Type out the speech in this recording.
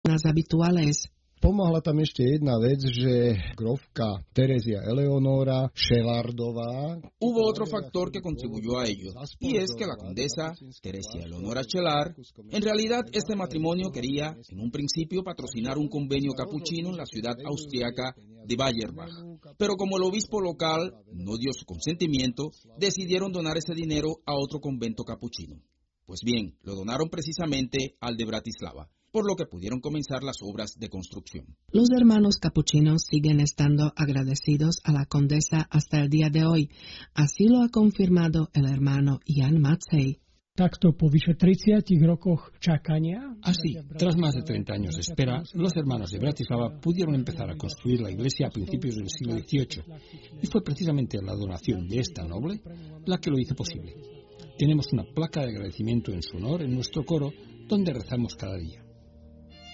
personas habituales. Pomohla tam ešte jedna vec, že grofka Terezia Eleonora Shelardová. Hubo otro factor que contribuyó a ello, y es que la condesa Teresia Eleonora Shelar, en realidad este matrimonio quería en un principio patrocinar un convenio capuchino en la ciudad austriaca de Bayerbach, pero como el obispo local no dio su consentimiento, decidieron donar ese dinero a otro convento capuchino. Pues bien, lo donaron precisamente al de Bratislava, por lo que pudieron comenzar las obras de construcción. Los hermanos capuchinos siguen estando agradecidos a la condesa hasta el día de hoy. Así lo ha confirmado el hermano Jan Macej. Así, tras más de 30 años de espera, los hermanos de Bratislava pudieron empezar a construir la iglesia a principios del siglo XVIII, y fue precisamente la donación de esta noble la que lo hizo posible. Tenemos una placa de agradecimiento en su honor en nuestro coro, donde rezamos cada día.